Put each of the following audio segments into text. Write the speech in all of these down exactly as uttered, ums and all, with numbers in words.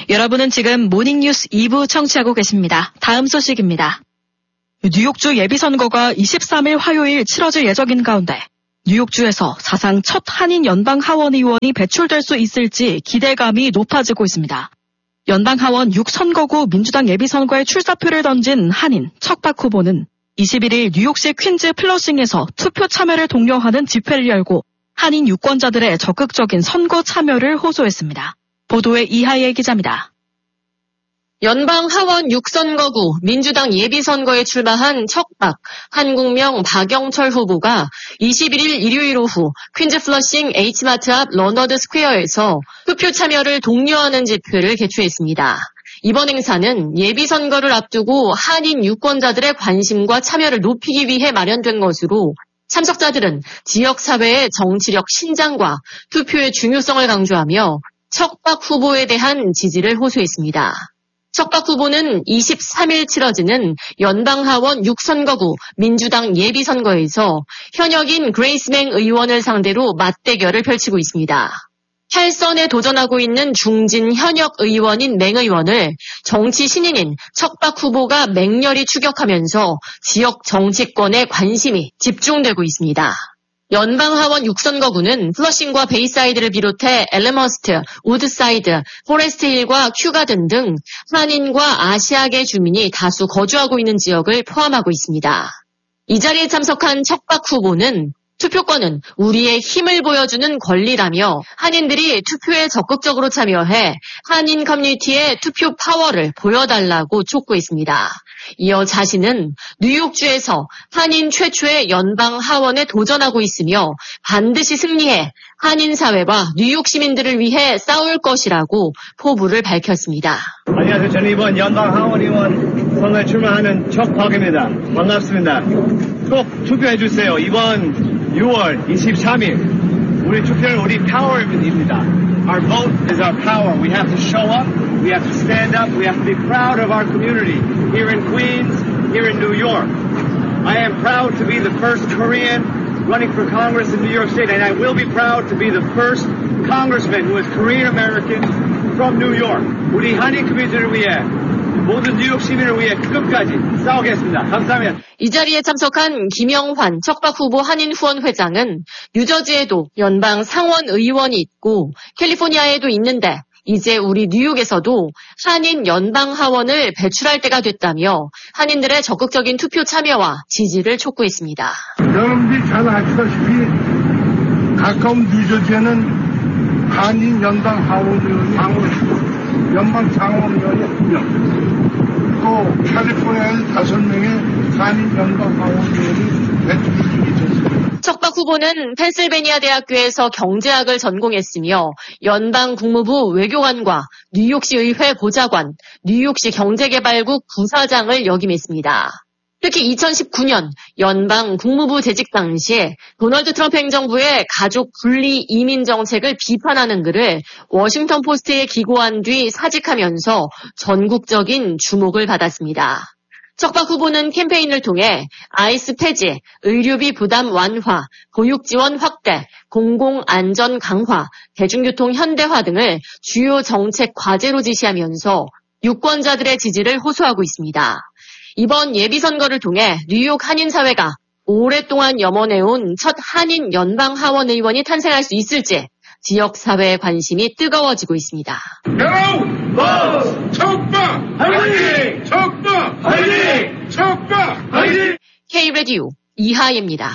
여러분은 지금 모닝뉴스 이 부 청취하고 계십니다. 다음 소식입니다. 뉴욕주 예비선거가 이십삼 일 화요일 치러질 예정인 가운데 뉴욕주에서 사상 첫 한인 연방 하원 의원이 배출될 수 있을지 기대감이 높아지고 있습니다. 연방 하원 육 선거구 민주당 예비선거에 출사표를 던진 한인 척박 후보는 이십일 일 뉴욕시 퀸즈 플러싱에서 투표 참여를 독려하는 집회를 열고 한인 유권자들의 적극적인 선거 참여를 호소했습니다. 보도에 이하예 기자입니다. 연방 하원 육 선거구 민주당 예비선거에 출마한 척박, 한국명 박영철 후보가 이십일 일 일요일 오후 퀸즈 플러싱 H마트 앞 러너드 스퀘어에서 투표 참여를 독려하는 집회를 개최했습니다. 이번 행사는 예비선거를 앞두고 한인 유권자들의 관심과 참여를 높이기 위해 마련된 것으로 참석자들은 지역사회의 정치력 신장과 투표의 중요성을 강조하며 척박 후보에 대한 지지를 호소했습니다. 척박 후보는 이십삼 일 치러지는 연방하원 육 선거구 민주당 예비선거에서 현역인 그레이스 맹 의원을 상대로 맞대결을 펼치고 있습니다. 탈선에 도전하고 있는 중진 현역 의원인 맹 의원을 정치 신인인 척박 후보가 맹렬히 추격하면서 지역 정치권에 관심이 집중되고 있습니다. 연방하원 육 선거구는 플러싱과 베이사이드를 비롯해 엘레머스트, 우드사이드, 포레스트힐과 큐가든 등 한인과 아시아계 주민이 다수 거주하고 있는 지역을 포함하고 있습니다. 이 자리에 참석한 척박 후보는 투표권은 우리의 힘을 보여주는 권리라며 한인들이 투표에 적극적으로 참여해 한인 커뮤니티의 투표 파워를 보여달라고 촉구했습니다. 이어 자신은 뉴욕주에서 한인 최초의 연방 하원에 도전하고 있으며 반드시 승리해 한인 사회와 뉴욕 시민들을 위해 싸울 것이라고 포부를 밝혔습니다. 안녕하세요. 저는 이번 연방 하원 의원 선거에 출마하는 척박입니다. 반갑습니다. 꼭 투표해 주세요. 이번 유월 이십삼 일 우리 투표는 우리 파워입니다. Our vote is our power. We have to show up. We have to stand up. We have to be proud of our community here in Queens, here in New York. I am proud to be the first Korean running for Congress in New York State, and I will be proud to be the first congressman who is Korean American from New York. 우리 한인 커뮤니티를 위해 모든 뉴욕 시민을 위해 끝까지 싸우겠습니다. 감사합니다. 이 자리에 참석한 김영환 척박 후보 한인 후원 회장은 뉴저지에도 연방 상원 의원이 있고 캘리포니아에도 있는데 이제 우리 뉴욕에서도 한인 연방 하원을 배출할 때가 됐다며 한인들의 적극적인 투표 참여와 지지를 촉구했습니다. 여러분들이 잘 아시다시피 가까운 뉴저지에는 한인 연방 하원 의원이 상원 연방 상원 의원이 두 명, 또 캘리포니아에 다섯 명의 한인 연방 하원 의원이 배출이 있었습니다. 척박 후보는 펜실베니아 대학교에서 경제학을 전공했으며 연방 국무부 외교관과 뉴욕시 의회 보좌관, 뉴욕시 경제개발국 부사장을 역임했습니다. 특히 이천십구 년 연방 국무부 재직 당시에 도널드 트럼프 행정부의 가족 분리 이민 정책을 비판하는 글을 워싱턴 포스트에 기고한 뒤 사직하면서 전국적인 주목을 받았습니다. 척박 후보는 캠페인을 통해 아이스 폐지, 의료비 부담 완화, 보육 지원 확대, 공공안전 강화, 대중교통 현대화 등을 주요 정책 과제로 지시하면서 유권자들의 지지를 호소하고 있습니다. 이번 예비선거를 통해 뉴욕 한인사회가 오랫동안 염원해온 첫 한인 연방하원 의원이 탄생할 수 있을지 지역사회의 관심이 뜨거워지고 있습니다. 여러분, 척박 화이팅! 척박 화이팅! 척박 화이팅! K-라디오 이하예입니다.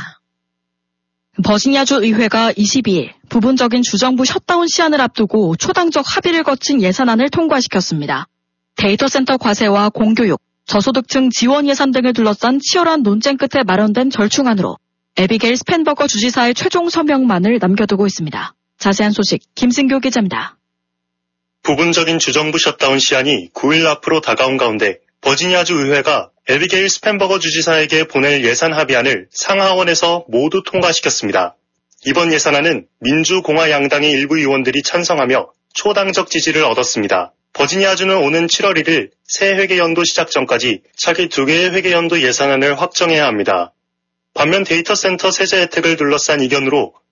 버지니아주 의회가 이십이 일 부분적인 주정부 셧다운 시한을 앞두고 초당적 합의를 거친 예산안을 통과시켰습니다. 데이터 센터 과세와 공교육, 저소득층 지원 예산 등을 둘러싼 치열한 논쟁 끝에 마련된 절충안으로 에비게일 스펜버거 주지사의 최종 서명만을 남겨두고 있습니다. 자세한 소식 김승교 기자입니다. 부분적인 주정부 셧다운 시한이 구 일 앞으로 다가온 가운데 버지니아주 의회가 에비게일 스펜버거 주지사에게 보낼 예산 합의안을 상하원에서 모두 통과시켰습니다. 이번 예산안은 민주공화 양당의 일부 의원들이 찬성하며 초당적 지지를 얻었습니다. 버지니아주는 오는 칠월 일일 새 회계연도 시작 전까지 차기 두 개의 회계연도 예산안을 확정해야 합니다. 반면 데이터 센터 세제 혜택을 둘러싼 이견으로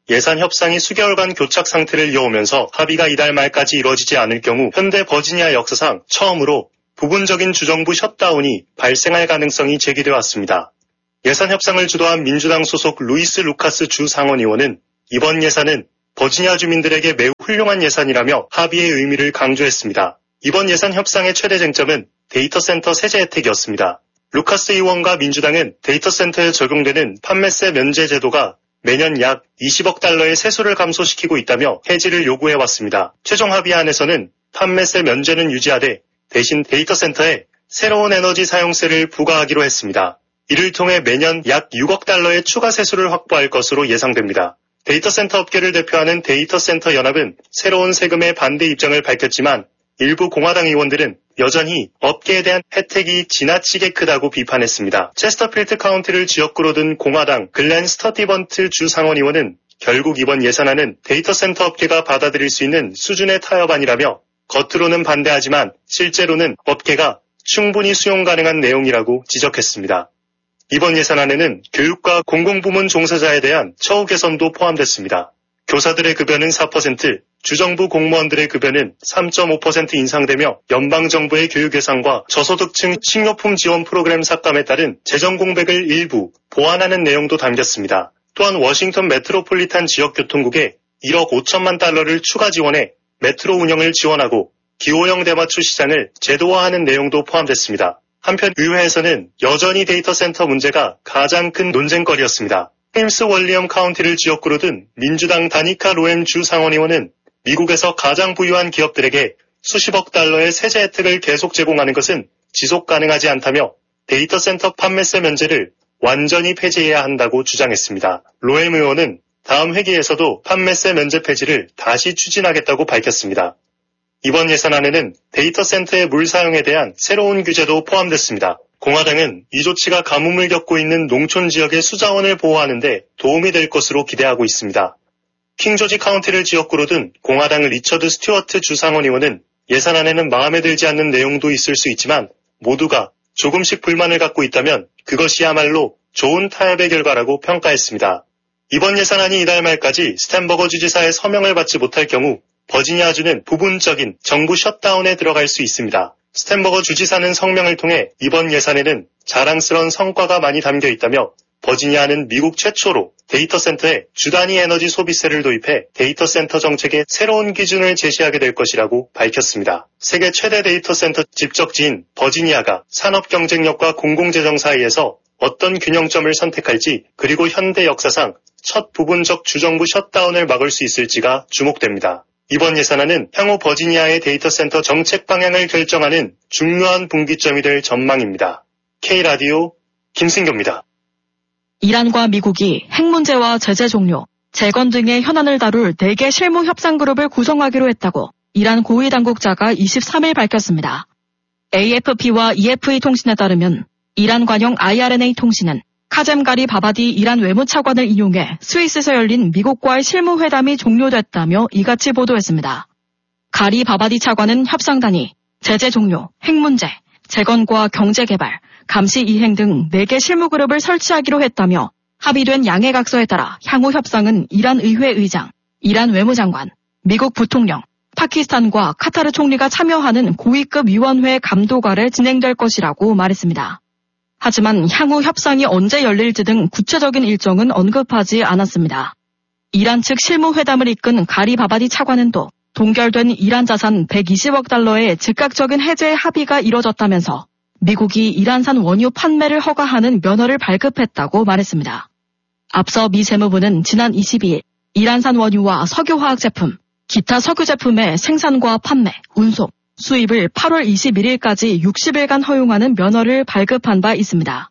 예산 협상이 수개월간 교착 상태를 이어오면서 합의가 이달 말까지 이뤄지지 않을 경우 현대 버지니아 역사상 처음으로 부분적인 주정부 셧다운이 발생할 가능성이 제기되어 왔습니다. 예산 협상을 주도한 민주당 소속 루이스 루카스 주 상원의원은 이번 예산은 버지니아 주민들에게 매우 훌륭한 예산이라며 합의의 의미를 강조했습니다. 이번 예산 협상의 최대 쟁점은 데이터 센터 세제 혜택이었습니다. 루카스 의원과 민주당은 데이터 센터에 적용되는 판매세 면제 제도가 매년 약 이십억 달러의 세수를 감소시키고 있다며 해지를 요구해왔습니다. 최종 합의안에서는 판매세 면제는 유지하되 대신 데이터 센터에 새로운 에너지 사용세를 부과하기로 했습니다. 이를 통해 매년 약 육억 달러의 추가 세수를 확보할 것으로 예상됩니다. 데이터 센터 업계를 대표하는 데이터 센터 연합은 새로운 세금에 반대 입장을 밝혔지만 일부 공화당 의원들은 여전히 업계에 대한 혜택이 지나치게 크다고 비판했습니다. 체스터필드 카운티를 지역구로 둔 공화당 글렌 스터디번트 주 상원의원은 결국 이번 예산안은 데이터 센터 업계가 받아들일 수 있는 수준의 타협안이라며 겉으로는 반대하지만 실제로는 업계가 충분히 수용 가능한 내용이라고 지적했습니다. 이번 예산안에는 교육과 공공부문 종사자에 대한 처우 개선도 포함됐습니다. 교사들의 급여는 사 퍼센트, 주정부 공무원들의 급여는 삼 점 오 퍼센트 인상되며 연방정부의 교육 예산과 저소득층 식료품 지원 프로그램 삭감에 따른 재정 공백을 일부 보완하는 내용도 담겼습니다. 또한 워싱턴 메트로폴리탄 지역교통국에 일억 오천만 달러를 추가 지원해 메트로 운영을 지원하고 기호형 대마초 시장을 제도화하는 내용도 포함됐습니다. 한편 의회에서는 여전히 데이터 센터 문제가 가장 큰 논쟁거리였습니다. 햄스 월리엄 카운티를 지역구로 둔 민주당 다니카 로엠 주 상원의원은 미국에서 가장 부유한 기업들에게 수십억 달러의 세제 혜택을 계속 제공하는 것은 지속 가능하지 않다며 데이터 센터 판매세 면제를 완전히 폐지해야 한다고 주장했습니다. 로엠 의원은 다음 회기에서도 판매세 면제 폐지를 다시 추진하겠다고 밝혔습니다. 이번 예산안에는 데이터 센터의 물 사용에 대한 새로운 규제도 포함됐습니다. 공화당은 이 조치가 가뭄을 겪고 있는 농촌 지역의 수자원을 보호하는 데 도움이 될 것으로 기대하고 있습니다. 킹조지 카운티를 지역구로 둔 공화당 리처드 스튜어트 주 상원의원은 예산안에는 마음에 들지 않는 내용도 있을 수 있지만 모두가 조금씩 불만을 갖고 있다면 그것이야말로 좋은 타협의 결과라고 평가했습니다. 이번 예산안이 이달 말까지 스탠버거 주지사의 서명을 받지 못할 경우 버지니아주는 부분적인 정부 셧다운에 들어갈 수 있습니다. 스탠버거 주지사는 성명을 통해 이번 예산에는 자랑스러운 성과가 많이 담겨 있다며 버지니아는 미국 최초로 데이터 센터에 주 단위 에너지 소비세를 도입해 데이터 센터 정책의 새로운 기준을 제시하게 될 것이라고 밝혔습니다. 세계 최대 데이터 센터 집적지인 버지니아가 산업 경쟁력과 공공재정 사이에서 어떤 균형점을 선택할지 그리고 현대 역사상 첫 부분적 주정부 셧다운을 막을 수 있을지가 주목됩니다. 이번 예산안은 향후 버지니아의 데이터 센터 정책 방향을 결정하는 중요한 분기점이 될 전망입니다. K라디오 김승교입니다. 이란과 미국이 핵 문제와 제재 종료, 재건 등의 현안을 다룰 네 개 실무 협상 그룹을 구성하기로 했다고 이란 고위 당국자가 이십삼 일 밝혔습니다. 에이에프피와 이에프이 통신에 따르면 이란 관영 아이알엔에이 통신은 카젬 가리 바바디 이란 외무차관을 이용해 스위스에서 열린 미국과의 실무회담이 종료됐다며 이같이 보도했습니다. 가리 바바디 차관은 협상단이 제재 종료, 핵 문제, 재건과 경제개발, 감시 이행 등 네 개 실무그룹을 설치하기로 했다며 합의된 양해각서에 따라 향후 협상은 이란 의회 의장, 이란 외무장관, 미국 부통령, 파키스탄과 카타르 총리가 참여하는 고위급 위원회 감독 아래 진행될 것이라고 말했습니다. 하지만 향후 협상이 언제 열릴지 등 구체적인 일정은 언급하지 않았습니다. 이란 측 실무회담을 이끈 가리 바바디 차관은 또 동결된 이란 자산 백이십억 달러의 즉각적인 해제 합의가 이뤄졌다면서 미국이 이란산 원유 판매를 허가하는 면허를 발급했다고 말했습니다. 앞서 미 재무부는 지난 이십이 일 이란산 원유와 석유화학 제품, 기타 석유 제품의 생산과 판매, 운송, 수입을 팔월 이십일일까지 육십 일간 허용하는 면허를 발급한 바 있습니다.